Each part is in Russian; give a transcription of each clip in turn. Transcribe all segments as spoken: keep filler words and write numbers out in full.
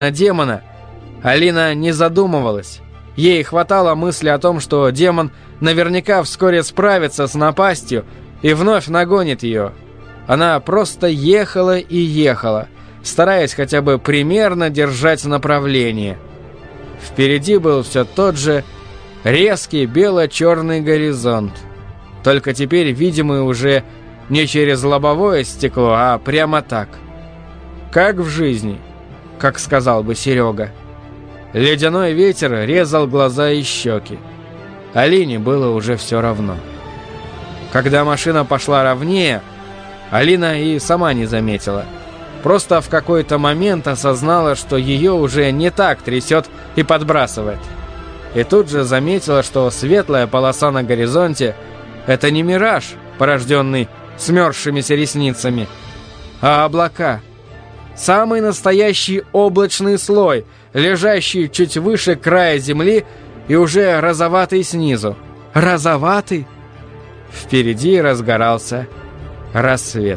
на демона, Алина не задумывалась. Ей хватало мысли о том, что демон наверняка вскоре справится с напастью и вновь нагонит ее. Она просто ехала и ехала, стараясь хотя бы примерно держать направление. Впереди был все тот же резкий бело-черный горизонт, только теперь видимый уже не через лобовое стекло, а прямо так. Как в жизни, как сказал бы Серега. Ледяной ветер резал глаза и щеки. Алине было уже все равно. Когда машина пошла ровнее, Алина и сама не заметила. Просто в какой-то момент осознала, что ее уже не так трясет и подбрасывает. И тут же заметила, что светлая полоса на горизонте — это не мираж, порожденный смерзшимися ресницами, а облака. Самый настоящий облачный слой, лежащий чуть выше края земли и уже розоватый снизу. Розоватый? Впереди разгорался рассвет.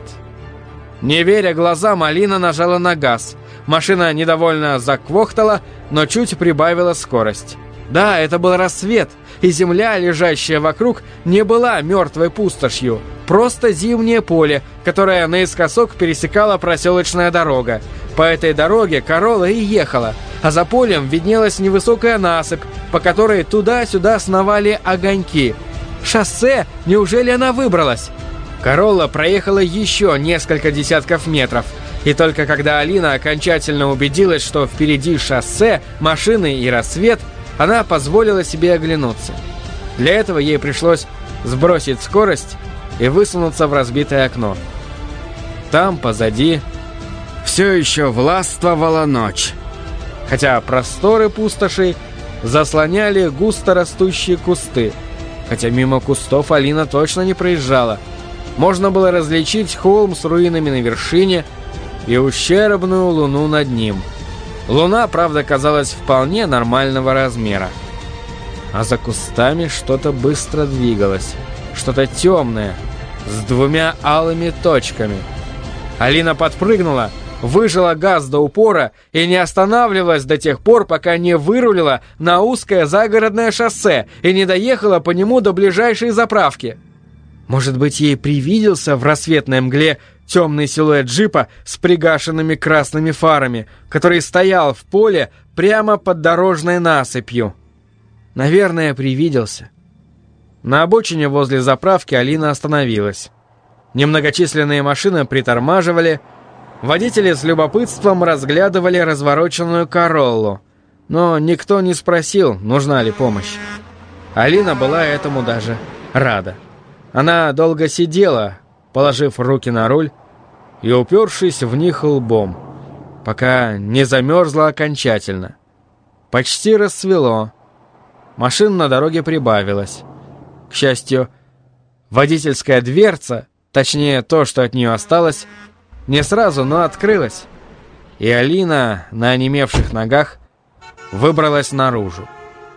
Не веря глазам, Алина нажала на газ. Машина недовольно заквохтала, но чуть прибавила скорость. Да, это был рассвет, и земля, лежащая вокруг, не была мертвой пустошью. Просто зимнее поле, которое наискосок пересекала проселочная дорога. По этой дороге Королла и ехала, а за полем виднелась невысокая насыпь, по которой туда-сюда сновали огоньки. Шоссе? Неужели она выбралась? Королла проехала еще несколько десятков метров, и только когда Алина окончательно убедилась, что впереди шоссе, машины и рассвет, она позволила себе оглянуться. Для этого ей пришлось сбросить скорость и высунуться в разбитое окно. Там, позади, все еще властвовала ночь. Хотя просторы пустоши заслоняли густо растущие кусты. Хотя мимо кустов Алина точно не проезжала. Можно было различить холм с руинами на вершине и ущербную луну над ним. Луна, правда, казалась вполне нормального размера. А за кустами что-то быстро двигалось. Что-то темное, с двумя алыми точками. Алина подпрыгнула, выжала газ до упора и не останавливалась до тех пор, пока не вырулила на узкое загородное шоссе и не доехала по нему до ближайшей заправки. Может быть, ей привиделся в рассветной мгле темный силуэт джипа с пригашенными красными фарами, который стоял в поле прямо под дорожной насыпью. Наверное, привиделся. На обочине возле заправки Алина остановилась. Немногочисленные машины притормаживали. Водители с любопытством разглядывали развороченную Короллу. Но никто не спросил, нужна ли помощь. Алина была этому даже рада. Она долго сидела, положив руки на руль и упершись в них лбом, пока не замерзла окончательно. Почти рассвело. Машин на дороге прибавилось. К счастью, водительская дверца, точнее то, что от нее осталось, не сразу, но открылась, и Алина на онемевших ногах выбралась наружу.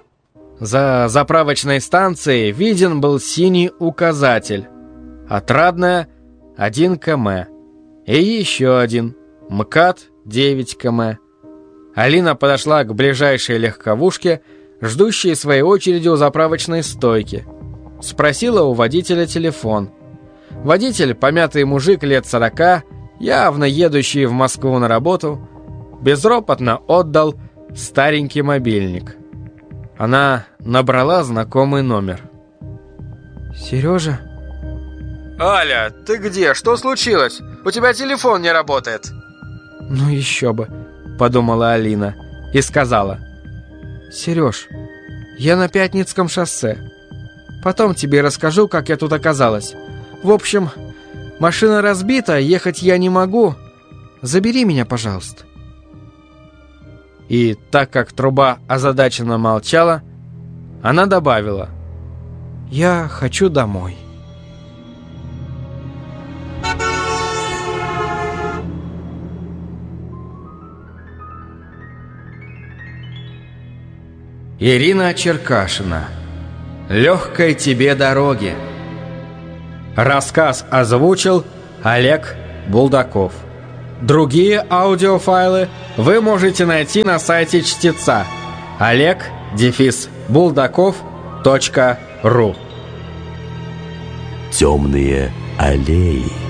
За заправочной станцией виден был синий указатель. Отрадная один километр. И еще один. МКАД девять километров. Алина подошла к ближайшей легковушке, ждущей своей очереди у заправочной стойки. Спросила у водителя телефон. Водитель, помятый мужик лет сорока, явно едущий в Москву на работу, безропотно отдал старенький мобильник. Она набрала знакомый номер. «Сережа?» «Аля, ты где? Что случилось? У тебя телефон не работает». «Ну еще бы», — подумала Алина и сказала. «Сереж, я на Пятницком шоссе. Потом тебе расскажу, как я тут оказалась. В общем, машина разбита, ехать я не могу. Забери меня, пожалуйста». И так как труба озадаченно молчала, она добавила: «Я хочу домой». Ирина Черкашина. «Легкой тебе дороги». Рассказ озвучил Олег Булдаков. Другие аудиофайлы вы можете найти на сайте чтеца олег дефис булдаков точка ру. Темные аллеи.